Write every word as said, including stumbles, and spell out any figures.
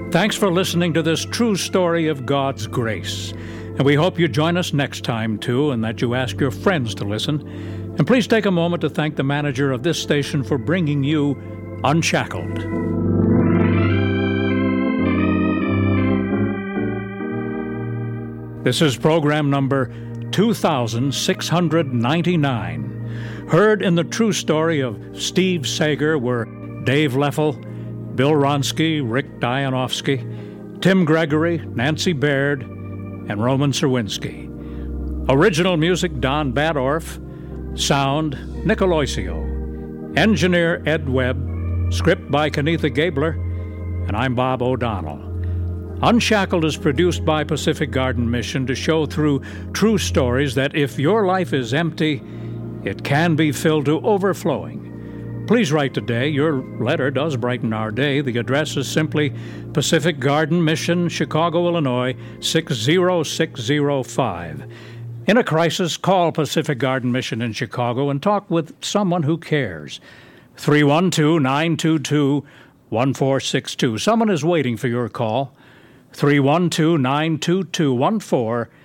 Thanks for listening to this true story of God's grace. And we hope you join us next time, too, and that you ask your friends to listen. And please take a moment to thank the manager of this station for bringing you Unshackled. This is program number two thousand six hundred ninety-nine. Heard in the true story of Steve Sager were Dave Leffel, Bill Ronsky, Rick Dianofsky, Tim Gregory, Nancy Baird, and Roman Serwinski. Original music, Don Badorf. Sound, Nick Aloisio. Engineer, Ed Webb. Script by Kenitha Gabler. And I'm Bob O'Donnell. Unshackled is produced by Pacific Garden Mission to show through true stories that if your life is empty, it can be filled to overflowing. Please write today. Your letter does brighten our day. The address is simply Pacific Garden Mission, Chicago, Illinois, six zero six zero five. In a crisis, call Pacific Garden Mission in Chicago and talk with someone who cares. three one two, nine two two, one four six two. Someone is waiting for your call. three one two, nine two two, one four